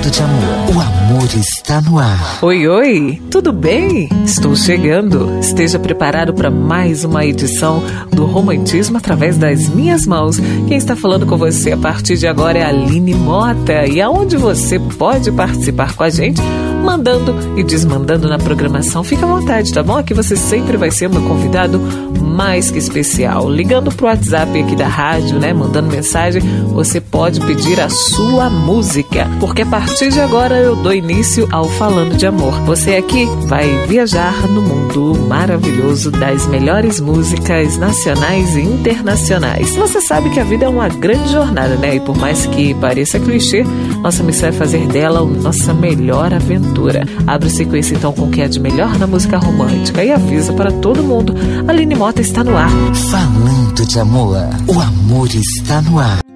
Falando de amor, o amor está no ar. Oi, oi, tudo bem? Estou chegando. Esteja preparado para mais uma edição do Romantismo através das minhas mãos. Quem está falando com você a partir de agora é a Aline Mota. E aonde você pode participar com a gente, mandando e desmandando na programação. Fica à vontade, tá bom? Aqui você sempre vai ser meu convidado mais que especial. Ligando pro WhatsApp aqui da rádio, né? Mandando mensagem, você pode pedir a sua música. Porque a partir de agora eu dou início ao Falando de Amor. Você aqui vai viajar no mundo maravilhoso das melhores músicas nacionais e internacionais. Você sabe que a vida é uma grande jornada, né? E por mais que pareça clichê, nossa missão é fazer dela a nossa melhor aventura. Abre sequência então com o que é de melhor na música romântica e avisa para todo mundo, Aline Mota está no ar. Falando de amor, o amor está no ar.